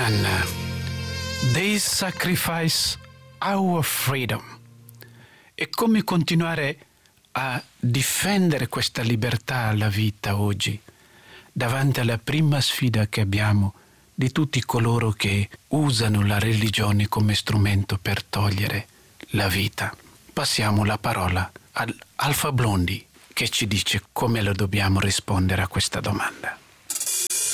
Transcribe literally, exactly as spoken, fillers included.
And uh, they sacrifice our freedom. E come continuare a difendere questa libertà alla vita oggi, davanti alla prima sfida che abbiamo di tutti coloro che usano la religione come strumento per togliere la vita. Passiamo la parola ad Alfa Blondi, che ci dice come lo dobbiamo rispondere a questa domanda.